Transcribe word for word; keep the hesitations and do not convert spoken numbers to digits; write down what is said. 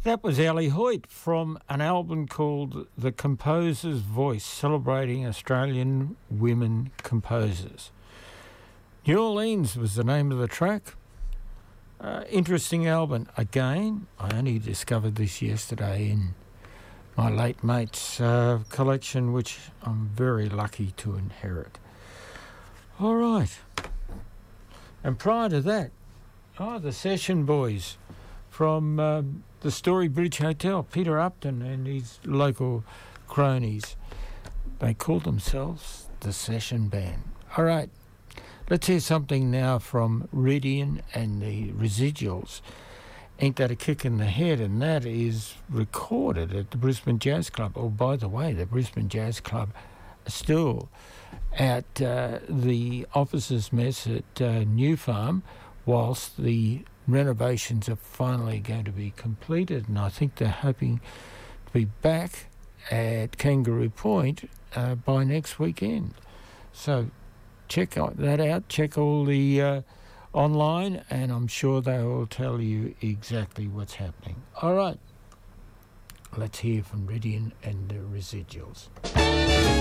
That was Ali Hoyt from an album called The Composer's Voice, celebrating Australian women composers. New Orleans was the name of the track. Uh, interesting album. Again, I only discovered this yesterday in my late mate's uh, collection, which I'm very lucky to inherit. All right. And prior to that, oh, the Session Boys from um, the Story Bridge Hotel, Peter Upton and his local cronies. They called themselves the Session Band. All right, let's hear something now from Ridian and the Residuals. Ain't That a Kick in the Head? And that is recorded at the Brisbane Jazz Club. Oh, by the way, the Brisbane Jazz Club are still at uh, the officers' mess at uh, New Farm, whilst the renovations are finally going to be completed, and I think they're hoping to be back at Kangaroo Point uh, by next weekend. So check that out, check all the uh, online, and I'm sure they will tell you exactly what's happening. All right, let's hear from Ridian and the Residuals.